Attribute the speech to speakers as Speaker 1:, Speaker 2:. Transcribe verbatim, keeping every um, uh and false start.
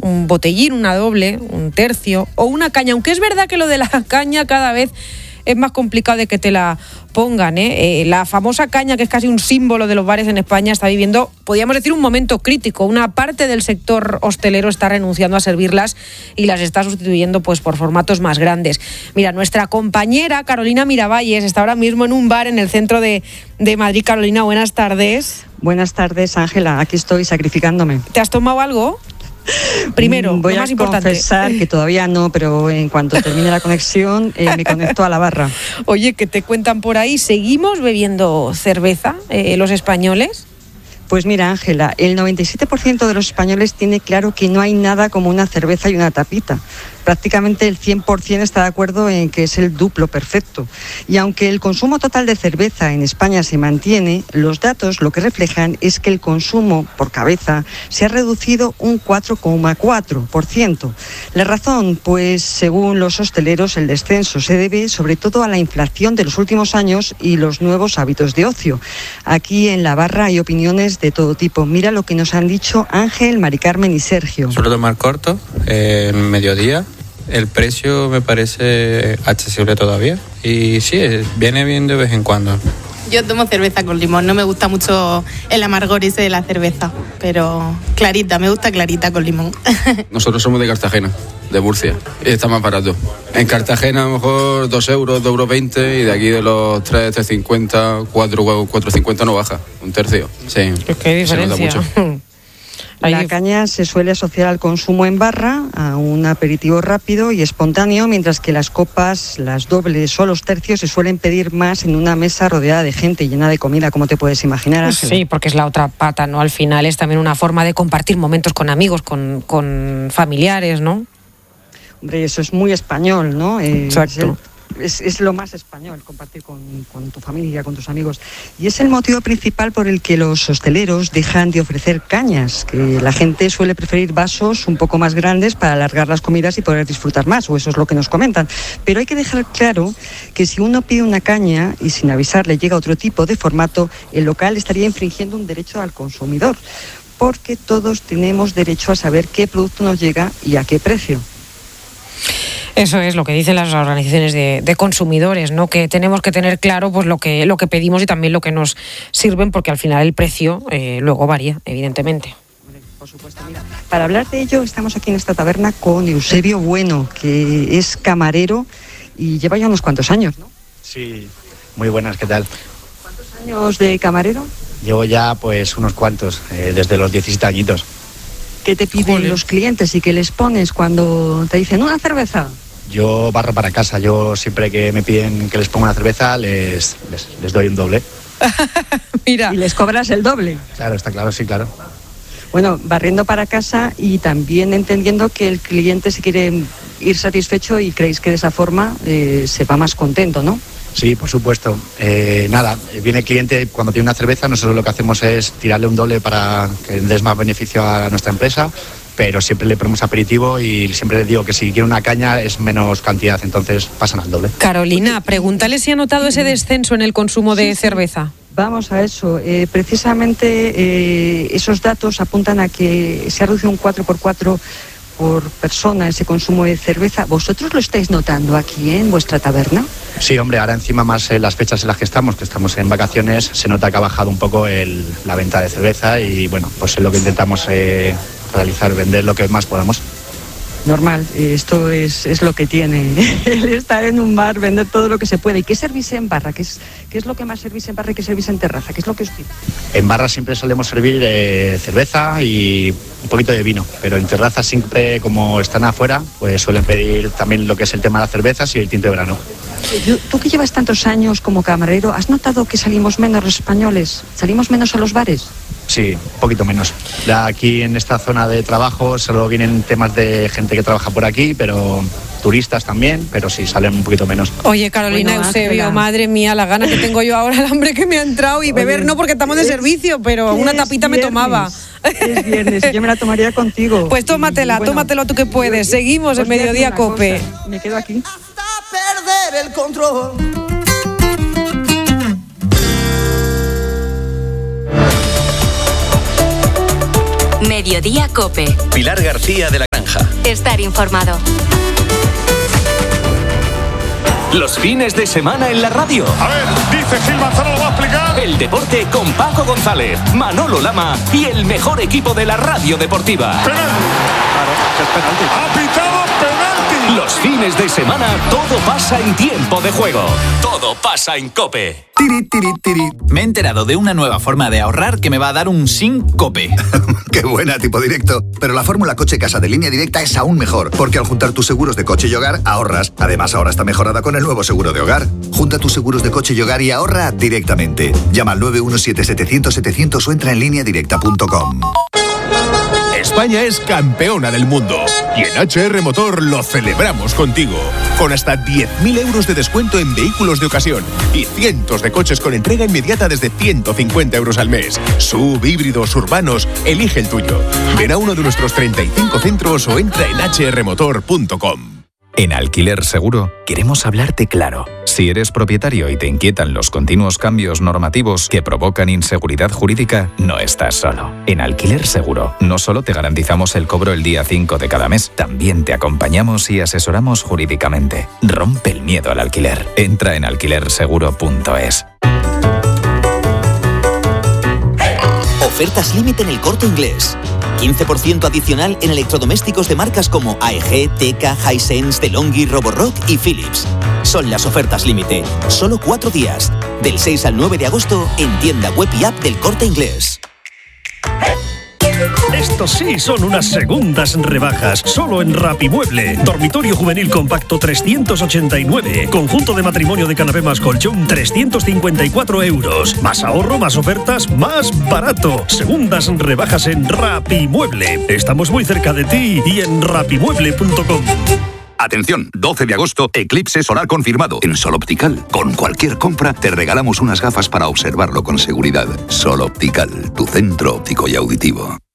Speaker 1: un botellín, una doble, un tercio o una caña, aunque es verdad que lo de la caña cada vez es más complicado de que te la pongan, ¿eh? Eh, la famosa caña, que es casi un símbolo de los bares en España, está viviendo, podríamos decir, un momento crítico. Una parte del sector hostelero está renunciando a servirlas y las está sustituyendo pues por formatos más grandes. Mira, nuestra compañera Carolina Miravalles está ahora mismo en un bar en el centro de, de Madrid. Carolina, buenas tardes.
Speaker 2: Buenas tardes, Ángela. Aquí estoy sacrificándome.
Speaker 1: ¿Te has tomado algo? Primero,
Speaker 2: voy
Speaker 1: lo más
Speaker 2: a
Speaker 1: importante.
Speaker 2: confesar que todavía no, pero en cuanto termine la conexión eh, me conecto a la barra.
Speaker 1: Oye, ¿qué te cuentan por ahí? ¿Seguimos bebiendo cerveza eh, los españoles?
Speaker 2: Pues mira, Ángela, el noventa y siete por ciento de los españoles tiene claro que no hay nada como una cerveza y una tapita. Prácticamente el cien por ciento está de acuerdo en que es el duplo perfecto. Y aunque el consumo total de cerveza en España se mantiene, los datos lo que reflejan es que el consumo por cabeza se ha reducido un cuatro coma cuatro por ciento. La razón, pues según los hosteleros, el descenso se debe sobre todo a la inflación de los últimos años y los nuevos hábitos de ocio. Aquí en la barra hay opiniones de todo tipo. Mira lo que nos han dicho Ángel, Mari Carmen y Sergio.
Speaker 3: Suelo tomar corto, eh, mediodía. El precio me parece accesible todavía y sí, viene bien de vez en cuando.
Speaker 4: Yo tomo cerveza con limón, no me gusta mucho el amargor ese de la cerveza, pero clarita, me gusta clarita con limón.
Speaker 5: Nosotros somos de Cartagena, de Murcia, y está más barato. En Cartagena a lo mejor dos euros, dos euros veinte, y de aquí de los tres, tres cincuenta, cuatro, cuatro cincuenta no baja, un tercio. Sí,
Speaker 1: ¿Qué diferencia?
Speaker 5: Se nota mucho.
Speaker 2: La caña se suele asociar al consumo en barra, a un aperitivo rápido y espontáneo, mientras que las copas, las dobles o los tercios se suelen pedir más en una mesa rodeada de gente y llena de comida, como te puedes imaginar, Ángela.
Speaker 1: Sí, porque es la otra pata, ¿no? Al final es también una forma de compartir momentos con amigos, con, con familiares, ¿no?
Speaker 2: Hombre, eso es muy español, ¿no? Eh,
Speaker 1: Exacto.
Speaker 2: Es el... Es, es lo más español, compartir con, con tu familia, con tus amigos. Y es el motivo principal por el que los hosteleros dejan de ofrecer cañas, que la gente suele preferir vasos un poco más grandes para alargar las comidas y poder disfrutar más, o eso es lo que nos comentan. Pero hay que dejar claro que si uno pide una caña y sin avisar le llega otro tipo de formato, el local estaría infringiendo un derecho al consumidor, porque todos tenemos derecho a saber qué producto nos llega y a qué precio.
Speaker 1: Eso es lo que dicen las organizaciones de, de consumidores, ¿no? Que tenemos que tener claro pues lo que lo que pedimos y también lo que nos sirven, porque al final el precio eh, luego varía, evidentemente.
Speaker 2: Por supuesto, mira, para hablar de ello estamos aquí en esta taberna con Eusebio Bueno, que es camarero y lleva ya unos cuantos años, ¿no?
Speaker 6: Sí, muy buenas, ¿qué tal?
Speaker 2: ¿Cuántos años de camarero?
Speaker 6: Llevo ya pues unos cuantos, eh, desde los diecisiete añitos.
Speaker 2: ¿Qué te piden Joder. los clientes y qué les pones cuando te dicen una cerveza?
Speaker 6: Yo barro para casa, yo siempre que me piden que les ponga una cerveza les, les, les doy un doble.
Speaker 1: Mira.
Speaker 2: ¿Y les cobras el doble?
Speaker 6: Claro, está claro, sí, claro.
Speaker 2: Bueno, barriendo para casa y también entendiendo que el cliente se quiere ir satisfecho y creéis que de esa forma eh, se va más contento, ¿no?
Speaker 6: Sí, por supuesto. Eh, nada, viene el cliente cuando tiene una cerveza, nosotros lo que hacemos es tirarle un doble para que des más beneficio a nuestra empresa, pero siempre le ponemos aperitivo y siempre le digo que si quiere una caña es menos cantidad, entonces pasan al doble.
Speaker 1: Carolina, pregúntale si ha notado ese descenso en el consumo de sí, cerveza.
Speaker 2: Vamos a eso. Eh, precisamente eh, esos datos apuntan a que se ha reducido un cuatro por cuatro por persona ese consumo de cerveza. ¿Vosotros lo estáis notando aquí eh, en vuestra taberna?
Speaker 6: Sí, hombre, ahora encima más en las fechas en las que estamos, que estamos en vacaciones, se nota que ha bajado un poco el, la venta de cerveza y bueno, pues es lo que intentamos eh, realizar, vender lo que más podamos.
Speaker 2: Normal, esto es, es lo que tiene el estar en un bar, vender todo lo que se puede. ¿Y qué servís en barra? ¿Qué es, qué es lo que más servís en barra y qué servís en terraza? ¿Qué es lo que os pide?
Speaker 6: En barra siempre solemos servir eh, cerveza y un poquito de vino, pero en terraza siempre, como están afuera, pues suelen pedir también lo que es el tema de las cervezas y el tinto de verano.
Speaker 2: Tú que llevas tantos años como camarero, ¿has notado que salimos menos los españoles? ¿Salimos menos a los bares?
Speaker 6: Sí, un poquito menos. Ya aquí en esta zona de trabajo solo vienen temas de gente que trabaja por aquí, pero turistas también, pero sí, salen un poquito menos.
Speaker 1: Oye, Carolina, bueno, Eusebio, Ángela, madre mía, la gana que tengo yo ahora, el hambre que me ha entrado y Oye, beber no porque estamos de servicio, pero una tapita me tomaba.
Speaker 2: Es viernes, yo me la tomaría contigo.
Speaker 1: Pues tómatela, y, bueno, tómatelo tú que puedes. Seguimos en Mediodía Cope.
Speaker 2: Cosa. Me quedo aquí.
Speaker 7: Hasta perder el control.
Speaker 8: Mediodía Cope.
Speaker 9: Pilar García de la Granja.
Speaker 8: estar informado.
Speaker 9: Los fines de semana en la radio.
Speaker 10: A ver, dice Gil Manzano, lo va a explicar.
Speaker 9: El deporte con Paco González, Manolo Lama y el mejor equipo de la radio deportiva.
Speaker 10: Penalti. Claro, es penalti. Ha pitado penalti.
Speaker 9: Los fines de semana todo pasa en tiempo de juego. Todo pasa en COPE.
Speaker 11: Tiri, tiri, tiri. Me he enterado de una nueva forma de ahorrar que me va a dar un SINCOPE.
Speaker 12: ¡Qué buena, tipo directo! Pero la fórmula coche casa de Línea Directa es aún mejor, porque al juntar tus seguros de coche y hogar, ahorras. Además, ahora está mejorada con el nuevo seguro de hogar. Junta tus seguros de coche y hogar y ahorra directamente. Llama al nueve uno siete siete cero cero setecientos o entra en línea directa punto com.
Speaker 13: España es campeona del mundo y en H R Motor lo celebramos contigo. Con hasta diez mil euros de descuento en vehículos de ocasión y cientos de coches con entrega inmediata desde ciento cincuenta euros al mes. Sub, híbridos, urbanos, elige el tuyo. Ven a uno de nuestros treinta y cinco centros o entra en h r motor punto com.
Speaker 14: En Alquiler Seguro queremos hablarte claro. Si eres propietario y te inquietan los continuos cambios normativos que provocan inseguridad jurídica, no estás solo. En Alquiler Seguro no solo te garantizamos el cobro el día cinco de cada mes, también te acompañamos y asesoramos jurídicamente. Rompe el miedo al alquiler. Entra en alquiler seguro punto es.
Speaker 15: Ofertas límite en El Corte Inglés. quince por ciento adicional en electrodomésticos de marcas como A E G, Teka, Hisense, DeLonghi, Roborock y Philips. Son las ofertas límite. Solo cuatro días. Del seis al nueve de agosto en tienda web y app del Corte Inglés.
Speaker 16: Estos sí son unas segundas rebajas, solo en Rapimueble. Dormitorio juvenil compacto trescientos ochenta y nueve. Conjunto de matrimonio de canapé más colchón trescientos cincuenta y cuatro euros. Más ahorro, más ofertas, más barato. Segundas rebajas en Rapimueble. Estamos muy cerca de ti y en rapimueble punto com.
Speaker 17: Atención, doce de agosto, eclipse solar confirmado en Sol Optical. Con cualquier compra te regalamos unas gafas para observarlo con seguridad. Sol Optical, tu centro óptico y auditivo.